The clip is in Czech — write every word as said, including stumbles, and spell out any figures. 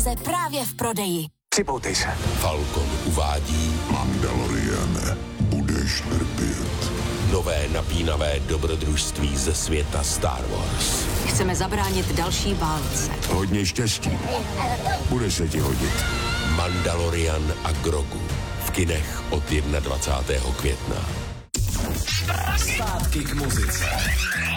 televize právě v prodeji. Připoutej se. Falcon uvádí Mandaloriane, budeš trpět. nové napínavé dobrodružství ze světa Star Wars. Chceme zabránit další válce. Hodně štěstí. Bude se ti hodit. Mandalorian a Grogu. V kinech od dvacátého prvního května. Zpátky k muzice.